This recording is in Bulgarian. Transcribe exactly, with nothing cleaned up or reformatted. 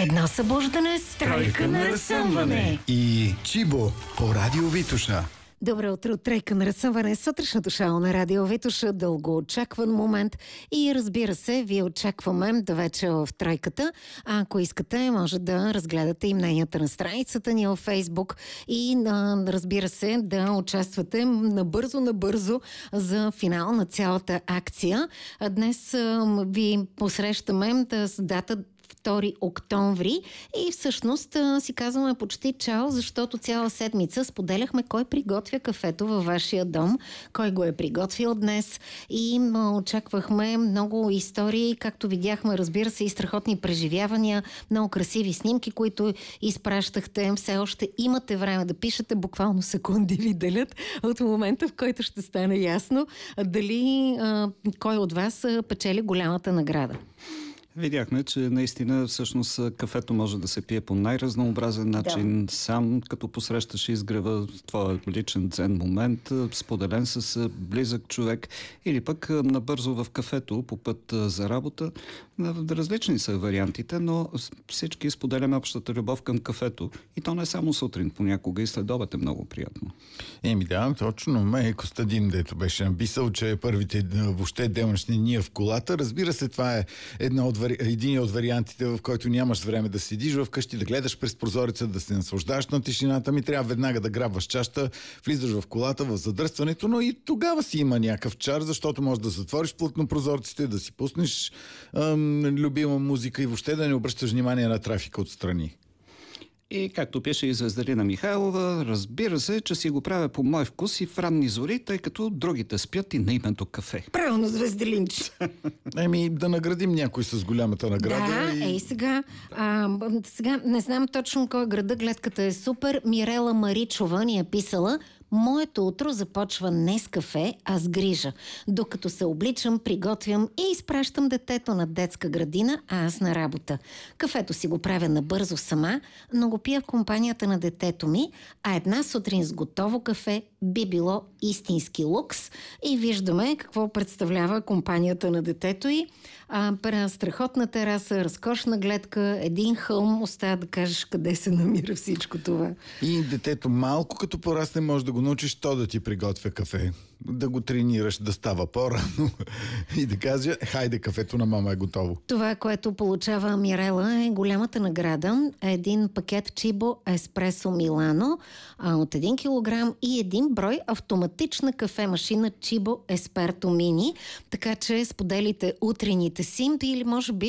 Едно събуждане с тройка на разсъмване. И Чибо по радио Витоша. Добро утро, тройка на разсъмване, сутрешното шоу на радио Витоша, дълго очакван момент и разбира се, вие очакваме да вече в тройката. А ако искате, може да разгледате и мненията на страницата ни във Фейсбук и разбира се, да участвате набързо-набързо за финал на цялата акция. Днес ви посрещаме с дата втори октомври и всъщност си казваме почти чао, защото цяла седмица споделяхме кой приготвя кафето във вашия дом, кой го е приготвил днес и очаквахме много истории, както видяхме, разбира се, и страхотни преживявания, много красиви снимки, които изпращахте. Все още имате време да пишете, буквално секунди ви делят от момента, в който ще стане ясно дали а, кой от вас печели голямата награда. Видяхме, че наистина всъщност кафето може да се пие по най-разнообразен начин, да. Сам като посрещаш изгрева, твой личен цен момент, споделен с близък човек или пък набързо в кафето по път за работа. Различни са вариантите, но всички споделяме общата любов към кафето. И то не само сутрин, понякога и следобед е много приятно. Еми да, точно. Ме Костадин, дето беше написал, че първите въобще делнични ние в колата. Разбира се, това е една от един от вариантите, в който нямаш време да седиш вкъщи, да гледаш през прозореца, да се наслаждаш на тишината. Ми трябва веднага да грабваш чашата, влизаш в колата, в задръстването, но и тогава си има някакъв чар, защото можеш да затвориш плътно прозорците, да си пуснеш ам, любима музика и въобще да не обръщаш внимание на трафика отстрани. И както пише и Звездарина Михайлова, разбира се, че си го правя по мой вкус и в ранни зори, тъй като другите спят и на името кафе. Правилно, Звезделинч. Еми, да наградим някой с голямата награда. Да, и... ей сега, а, сега не знам точно кой града, гледката е супер. Мирела Маричова ни е писала: моето утро започва не с кафе, а с грижа. Докато се обличам, приготвям и изпращам детето на детска градина, а аз на работа. Кафето си го правя набързо сама, но го пия в компанията на детето ми, а една сутрин с готово кафе би било истински лукс. И виждаме какво представлява компанията на детето й. А, страхотна тераса, разкошна гледка, един хълм, остава да кажеш къде се намира всичко това. И детето малко като порасне може да го научиш то да ти приготвя кафе. Да го тренираш да става по-рано и да каже: хайде, кафето на мама е готово. Това, което получава Мирела, е голямата награда. Един пакет Чибо Еспресо Милано а, от един килограм и един брой автоматична кафе-машина Чибо Есперто Мини. Така че споделите утрените си или може би